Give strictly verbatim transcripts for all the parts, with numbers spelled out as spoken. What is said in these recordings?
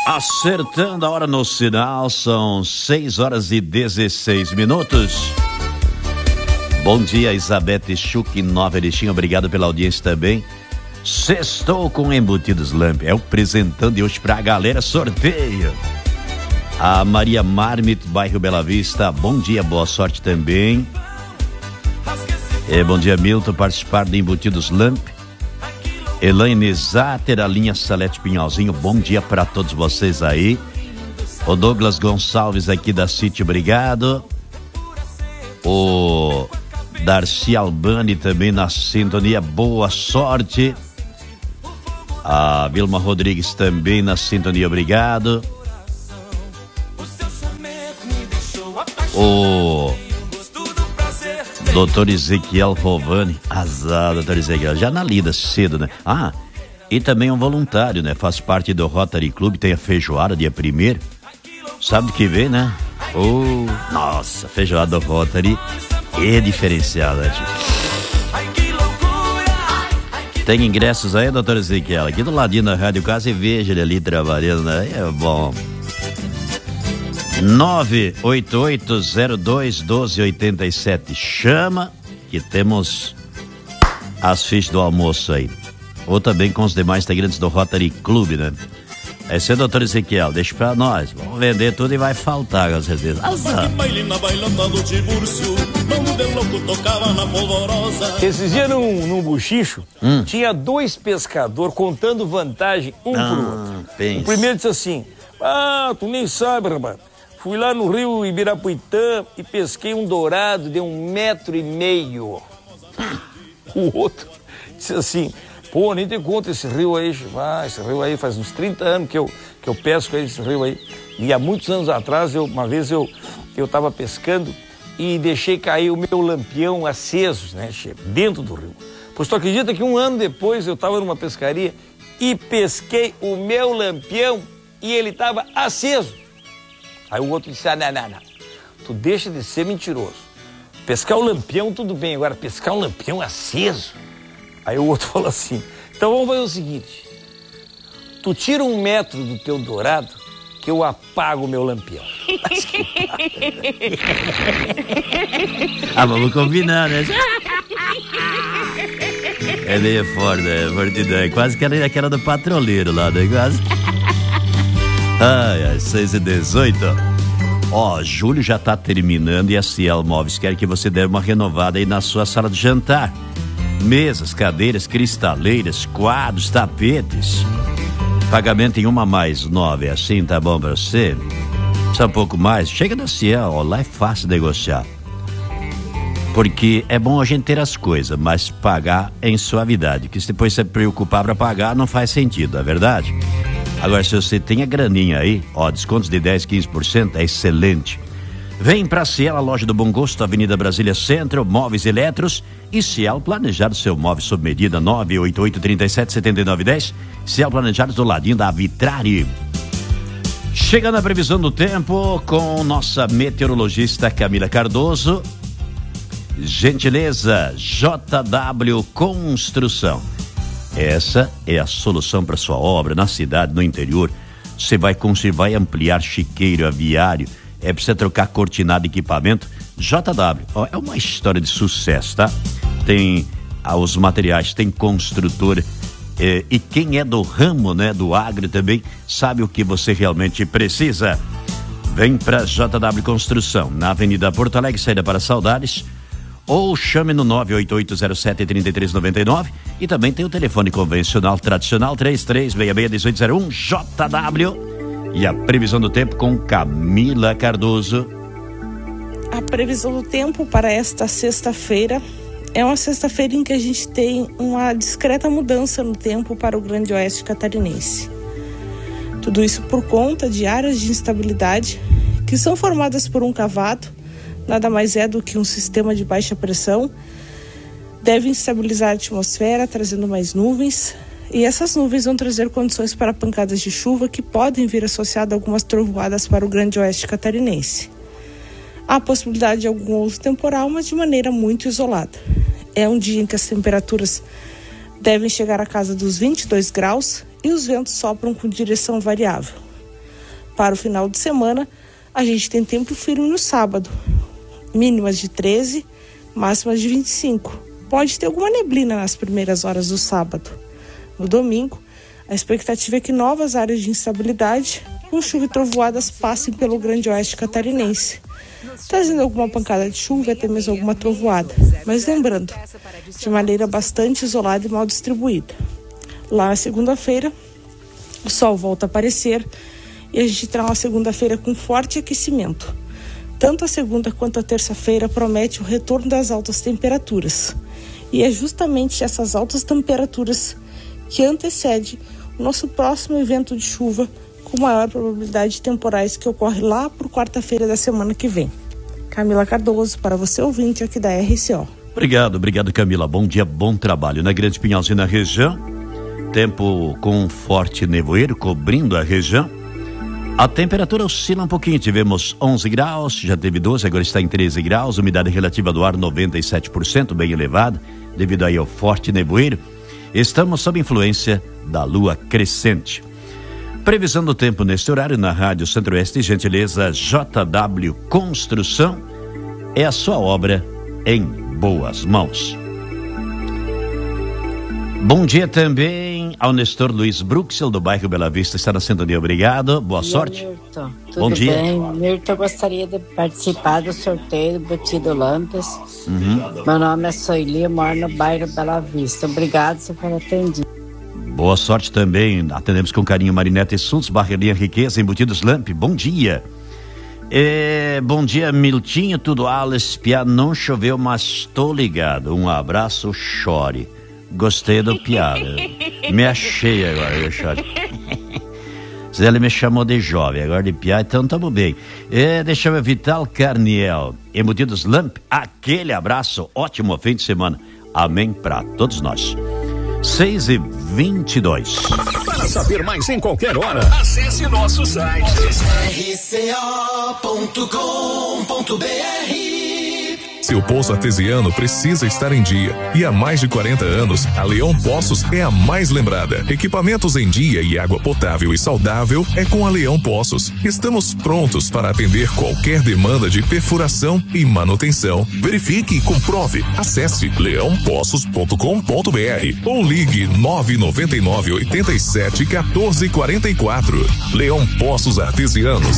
Acertando a hora no sinal, são seis horas e dezesseis minutos. Bom dia, Elizabeth Schuch, Nova Erechim, obrigado pela audiência também. Sextou com Embutidos Lamp, é o presentando de hoje pra galera, sorteio. A Maria Marmit, bairro Bela Vista, bom dia, boa sorte também. É, bom dia, Milton, participar do Embutidos Lamp. Elaine Zater, a linha Salete Pinhalzinho, bom dia para todos vocês aí. O Douglas Gonçalves aqui da City, obrigado. O Darcy Albani também na sintonia, boa sorte. A Vilma Rodrigues também na sintonia, obrigado. O doutor Ezequiel Rovani, azar, doutor Ezequiel, já na lida cedo, né? Ah, e também um voluntário, né? Faz parte do Rotary Club, tem a feijoada dia primeiro. Sabe do que vem, né? Oh, nossa, feijoada do Rotary é diferenciada, gente. Tem ingressos aí, doutor Ezequiel? Aqui do ladinho da rádio, quase vejo ele ali trabalhando, né? É bom. nove oito oito zero dois um dois oito sete, chama que temos as fichas do almoço aí, ou também com os demais integrantes do Rotary Club, né? É isso aí, doutor Ezequiel, deixa pra nós, vamos vender tudo e vai faltar, com certeza. Esses dias num, num buchicho, hum. tinha dois pescadores contando vantagem um ah, pro outro. Pensa. O primeiro disse assim: ah, tu nem sabe, rapaz, fui lá no rio Ibirapuitã e pesquei um dourado de um metro e meio. O outro disse assim: pô, nem te conta esse rio aí. Ah, esse rio aí faz uns trinta anos que eu, que eu pesco esse rio aí. E há muitos anos atrás, eu, uma vez eu, eu tava pescando e deixei cair o meu lampião aceso, né, che, dentro do rio. Pois tu acredita que um ano depois eu tava numa pescaria e pesquei o meu lampião e ele tava aceso. Aí o outro disse: ah, não, não, não, tu deixa de ser mentiroso. Pescar o lampião tudo bem, agora pescar um lampião aceso. Aí o outro falou assim: então vamos fazer o seguinte, tu tira um metro do teu dourado que eu apago o meu lampião. Ah, vamos combinar, né? É meio forte, né? Fortidão. É quase que era aquela do patroleiro lá, né? Quase. Ai, ai, seis e dezoito. Ó, oh, julho já tá terminando e a Ciel Móveis quer que você dê uma renovada aí na sua sala de jantar. Mesas, cadeiras, cristaleiras, quadros, tapetes. Pagamento em uma mais nove, assim tá bom pra você? Precisa um pouco mais? Chega da Ciel, ó, lá é fácil negociar. Porque é bom a gente ter as coisas, mas pagar em suavidade. Que se depois você preocupar pra pagar, não faz sentido, é verdade? Agora, se você tem a graninha aí, ó, descontos de dez, quinze por cento, é excelente. Vem pra Ciel, a loja do Bom Gosto, Avenida Brasília Centro, móveis eletros e Ciel Planejado, seu móvel sob medida, nove oito oito, três sete, sete nove um zero. Ciel Planejado do ladinho da Vitrari. Chegando a previsão do tempo com nossa meteorologista Camila Cardoso. Gentileza, J W Construção. Essa é a solução para sua obra na cidade, no interior. Você vai conseguir, vai ampliar chiqueiro, aviário, é pra você trocar cortinado, equipamento. J W, ó, é uma história de sucesso, tá? Tem ah, os materiais, tem construtor, eh, e quem é do ramo, né, do agro também, sabe o que você realmente precisa. Vem pra J W Construção, na Avenida Porto Alegre, saída para Saudades, ou chame no nove oito oito zero sete, três três nove nove e também tem o telefone convencional tradicional três três seis seis um oito zero um J W. E a previsão do tempo com Camila Cardoso. A previsão do tempo para esta sexta-feira é uma sexta-feira em que a gente tem uma discreta mudança no tempo para o Grande Oeste catarinense. Tudo isso por conta de áreas de instabilidade que são formadas por um cavado, nada mais é do que um sistema de baixa pressão, deve instabilizar a atmosfera, trazendo mais nuvens, e essas nuvens vão trazer condições para pancadas de chuva que podem vir associadas a algumas trovoadas para o Grande Oeste catarinense. Há a possibilidade de algum outro temporal, mas de maneira muito isolada. É um dia em que as temperaturas devem chegar à casa dos vinte e dois graus e os ventos sopram com direção variável. Para o final de semana, a gente tem tempo firme no sábado, mínimas de treze, máximas de vinte e cinco. Pode ter alguma neblina nas primeiras horas do sábado. No domingo, a expectativa é que novas áreas de instabilidade com chuva e trovoadas passem pelo grande oeste catarinense, trazendo alguma pancada de chuva e até mesmo alguma trovoada, mas lembrando, de maneira bastante isolada e mal distribuída. Lá na segunda-feira, o sol volta a aparecer e a gente terá uma segunda-feira com forte aquecimento. Tanto a segunda quanto a terça-feira promete o retorno das altas temperaturas. E é justamente essas altas temperaturas que antecede o nosso próximo evento de chuva com maior probabilidade de temporais que ocorre lá por quarta-feira da semana que vem. Camila Cardoso, para você ouvinte aqui da R C O. Obrigado, obrigado Camila. Bom dia, bom trabalho. Na Grande Pinhalzinho, na região, tempo com forte nevoeiro cobrindo a região. A temperatura oscila um pouquinho, tivemos onze graus, já teve doze, agora está em treze graus, umidade relativa do ar noventa e sete por cento, bem elevada, devido aí ao forte nevoeiro. Estamos sob influência da lua crescente. Previsão do tempo neste horário na Rádio Centro-Oeste, gentileza J W Construção, é a sua obra em boas mãos. Bom dia também ao Nestor Luiz Bruxel, do bairro Bela Vista, está na sintonia, obrigado, boa Bom sorte. Dia, Milton. Tudo Bom dia. bem? Milton, gostaria de participar do sorteio do Butido Lampas. Uhum. Meu nome é Soili, moro no bairro Bela Vista. Obrigado, se for atendido. Boa sorte também, atendemos com carinho Marinete Sults, Barrelinha Riqueza, Embutidos Lamp, bom dia. É, bom dia, Miltinho, tudo Alice, Pia, não choveu, mas tô ligado, um abraço, chore. Gostei do piada. Me achei agora, eu choro. Ele me chamou de jovem, agora de piada, então tamo bem. É, deixa eu ver, Vital Carniel, Embutidos Lamp, aquele abraço, ótimo fim de semana. Amém pra todos nós. seis e vinte e dois. Para saber mais em qualquer hora, acesse nosso site r c o ponto com ponto b r. Seu poço artesiano precisa estar em dia. E há mais de quarenta anos, a Leão Poços é a mais lembrada. Equipamentos em dia e água potável e saudável é com a Leão Poços. Estamos prontos para atender qualquer demanda de perfuração e manutenção. Verifique e comprove. Acesse leão poços ponto com ponto b r ou ligue nove nove nove, oito sete, um quatro quatro quatro. Leão Poços Artesianos.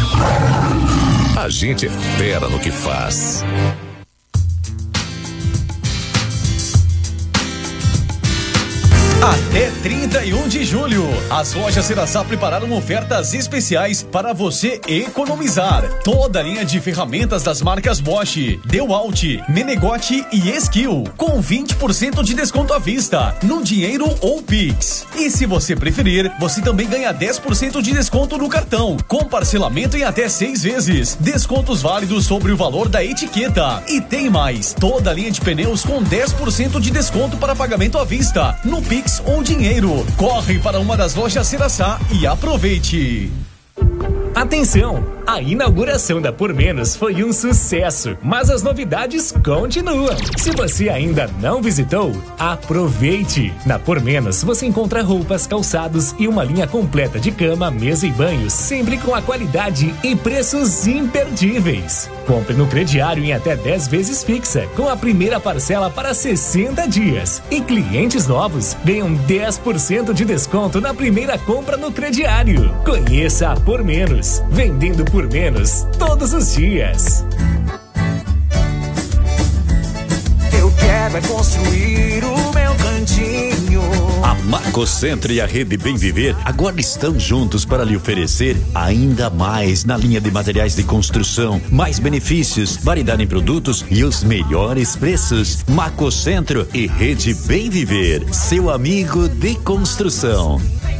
A gente é fera no que faz. Até trinta e um de julho, as lojas Ceraçá prepararam ofertas especiais para você economizar. Toda a linha de ferramentas das marcas Bosch, DeWalt, Menegote e Skill, com vinte por cento de desconto à vista, no dinheiro ou Pix. E se você preferir, você também ganha dez por cento de desconto no cartão, com parcelamento em até seis vezes. Descontos válidos sobre o valor da etiqueta. E tem mais, toda a linha de pneus com dez por cento de desconto para pagamento à vista, no Pix ou dinheiro. Corre para uma das lojas Ceraçá e aproveite. Atenção! A inauguração da Por Menos foi um sucesso, mas as novidades continuam. Se você ainda não visitou, aproveite! Na Por Menos você encontra roupas, calçados e uma linha completa de cama, mesa e banhos, sempre com a qualidade e preços imperdíveis. Compre no crediário em até dez vezes fixa, com a primeira parcela para sessenta dias. E clientes novos ganham dez por cento de desconto na primeira compra no crediário. Conheça a Por Menos, vendendo por menos todos os dias. Eu quero é construir o meu cantinho. A Macocentro e a Rede Bem Viver agora estão juntos para lhe oferecer ainda mais na linha de materiais de construção, mais benefícios, variedade em produtos e os melhores preços. Macocentro e Rede Bem Viver, seu amigo de construção.